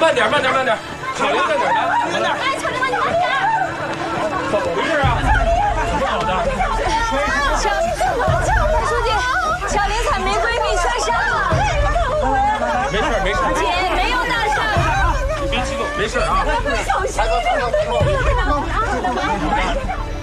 慢点，慢点，慢点。巧玲在哪儿呢？ 在哪儿？哎，巧玲妈，你慢点。 怎么回事啊？怎么搞的？ 蔡书记，巧玲惨没闺蜜摔伤了。 没事，没事。 姐，没有大事。 你别激动，没事啊。 小心点。